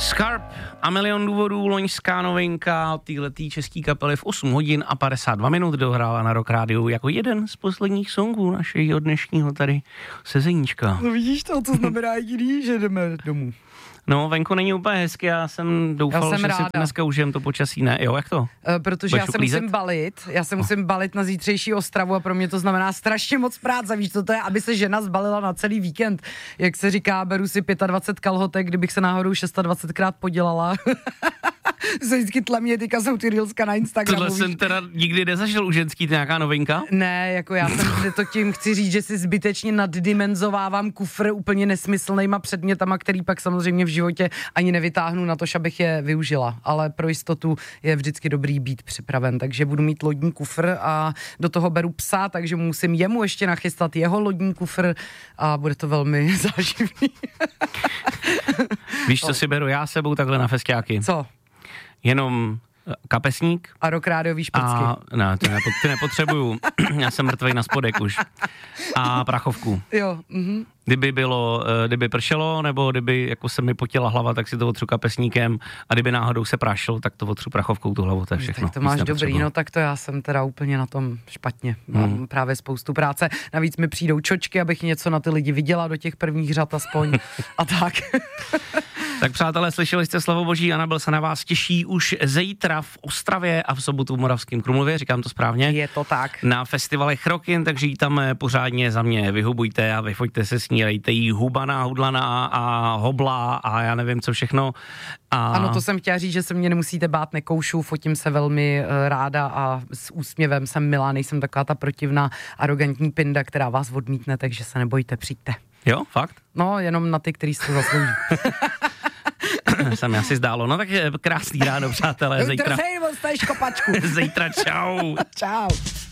Scarp a Milion důvodů, loňská novinka od téhletý český kapely v 8 hodin a 52 minut dohrála na Rock Rádiu jako jeden z posledních songů našeho dnešního tady sezeníčka. No vidíš to znamená jediný, že jdeme domů. No, venku není úplně hezky, já jsem doufal, že si dneska užijem to počasí, ne? Jo, jak to? Protože já se musím balit na zítřejší Ostravu a pro mě to znamená strašně moc práce, víš, co to je, aby se žena zbalila na celý víkend. Jak se říká, beru si 25 kalhotek, kdybych se náhodou 26krát podělala. Se vždycky tlemně, teďka jsou ty reelska na Instagramu. Tohle jsem teda nikdy nezažil u ženský, to nějaká novinka? Ne, jako já jsem to tím chci říct, že si zbytečně naddimenzovávám kufr úplně nesmyslnýma předmětama, který pak samozřejmě v životě ani nevytáhnu na to, abych je využila. Ale pro jistotu je vždycky dobrý být připraven, takže budu mít lodní kufr a do toho beru psa, takže musím jemu ještě nachystat jeho lodní kufr a bude to velmi záživný. Víš, co si beru já sebou takhle na festiáky? Co? Jenom kapesník. A Rock Rádiový šprcky. Ne, ty nepotřebuju. Já jsem mrtvej na spodek už. A prachovku. Jo. Kdyby pršelo, nebo kdyby jako se mi potila hlava, tak si to otřu kapesníkem a kdyby náhodou se prašilo, tak to otřu prachovkou tu hlavu, to je všechno. Tak to máš dobrý, no tak to já jsem teda úplně na tom špatně. Mám právě spoustu práce. Navíc mi přijdou čočky, abych něco na ty lidi viděla do těch prvních řad aspoň. A tak. Tak přátelé, slyšeli jste slovo boží, Anabel se na vás těší už zítra v Ostravě a v sobotu v Moravském Krumlově, říkám to správně? Je to tak. Na festivalech Rockin, takže ji tam pořádně za mě vyhubujte a vyfoďte se s ní, dejte jí hubaná, hudlaná a hobla a já nevím co všechno. Ano, to jsem chtěla říct, že se mě nemusíte bát, nekoušu, fotím se velmi ráda a s úsměvem jsem milá, nejsem taková ta protivná, arrogantní pinda, která vás odmítne, takže se nebojte, přijďte. Jo, fakt? No, jenom na ty, který si to zaslouží. Se mi asi zdálo. No tak krásný ráno, přátelé. Zítra. Zítra čau. Čau.